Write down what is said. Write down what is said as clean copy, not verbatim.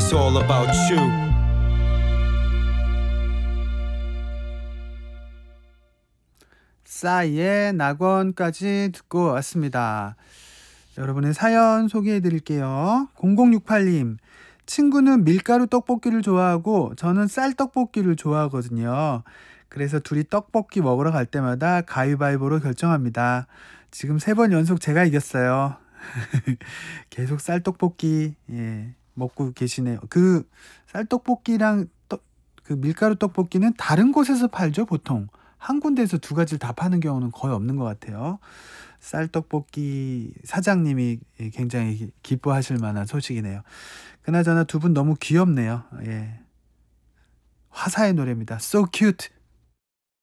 it's all about you. 싸이의 낙원까지 듣고 왔습니다. 여러분의 사연 소개해 드릴게요. 0068님, 친구는 밀가루 떡볶이를 좋아하고 저는 쌀떡볶이를 좋아하거든요. 그래서 둘이 떡볶이 먹으러 갈 때마다 가위바위보로 결정합니다. 지금 3번 연속 제가 이겼어요. 계속 쌀떡볶이 먹고 계시네요. 그 쌀떡볶이랑 그 밀가루 떡볶이는 다른 곳에서 팔죠, 보통. 한 군데에서 두 가지를 다 파는 경우는 거의 없는 것 같아요. 쌀떡볶이 사장님이 굉장히 기뻐하실 만한 소식이네요. 그나저나 두 분 너무 귀엽네요. 예. 화사의 노래입니다. So cute.